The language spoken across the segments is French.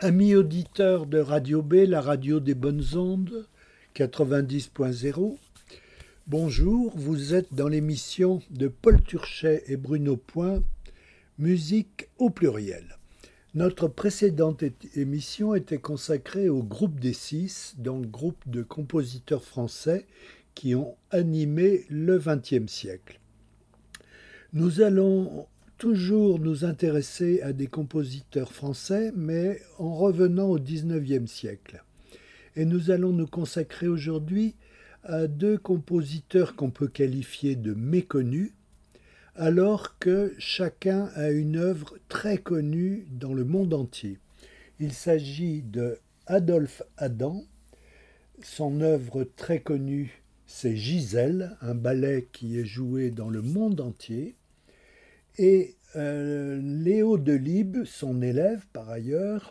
Amis auditeurs de Radio B, la radio des bonnes ondes, 90.0, bonjour, vous êtes dans l'émission de Paul Turchet et Bruno Point, Musique au pluriel. Notre précédente émission était consacrée au groupe des Six, donc groupe de compositeurs français qui ont animé le XXe siècle. Nous allons toujours nous intéresser à des compositeurs français, mais en revenant au XIXe siècle. Et nous allons nous consacrer aujourd'hui à deux compositeurs qu'on peut qualifier de méconnus, alors que chacun a une œuvre très connue dans le monde entier. Il s'agit de Adolphe Adam. Son œuvre très connue, c'est Gisèle, un ballet qui est joué dans le monde entier. Et Léo Delibes, son élève par ailleurs,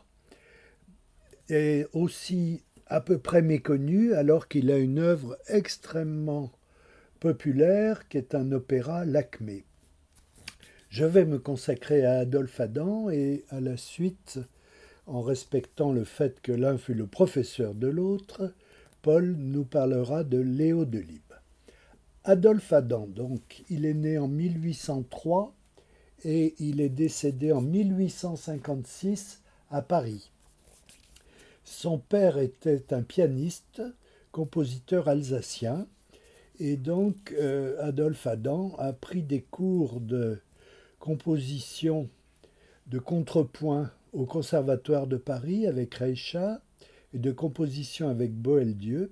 est aussi à peu près méconnu alors qu'il a une œuvre extrêmement populaire qui est un opéra Lakmé. Je vais me consacrer à Adolphe Adam et à la suite, en respectant le fait que l'un fut le professeur de l'autre, Paul nous parlera de Léo Delibes. Adolphe Adam, donc, il est né en 1803 et il est décédé en 1856 à Paris. Son père était un pianiste, compositeur alsacien, et donc Adolphe Adam a pris des cours de composition de contrepoint au Conservatoire de Paris avec Reicha et de composition avec Boieldieu.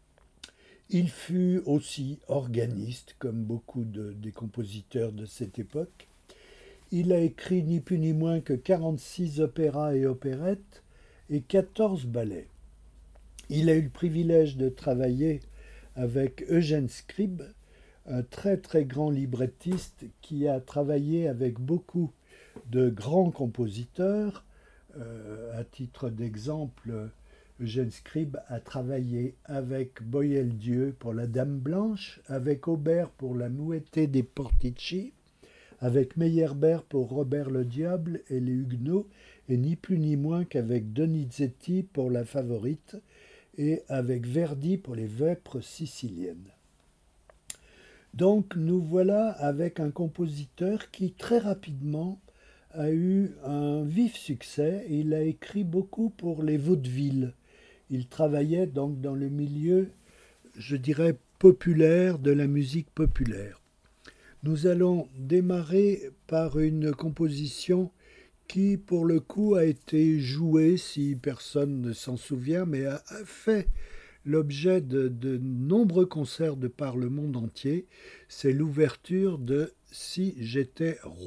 Il fut aussi organiste, comme beaucoup des compositeurs de cette époque. Il a écrit ni plus ni moins que 46 opéras et opérettes et 14 ballets. Il a eu le privilège de travailler avec Eugène Scribe, un très très grand librettiste qui a travaillé avec beaucoup de grands compositeurs. À titre d'exemple, Eugène Scribe a travaillé avec Boieldieu pour La Dame Blanche, avec Auber pour La Nuitée des Portici, avec Meyerbeer pour Robert le Diable et les Huguenots, et ni plus ni moins qu'avec Donizetti pour La Favorite, et avec Verdi pour Les Vêpres siciliennes. Donc nous voilà avec un compositeur qui très rapidement a eu un vif succès. Il a écrit beaucoup pour les vaudevilles. Il travaillait donc dans le milieu, je dirais, populaire, de la musique populaire. Nous allons démarrer par une composition qui, pour le coup, a été jouée, si personne ne s'en souvient, mais a fait l'objet de nombreux concerts de par le monde entier. C'est l'ouverture de « Si j'étais roi ».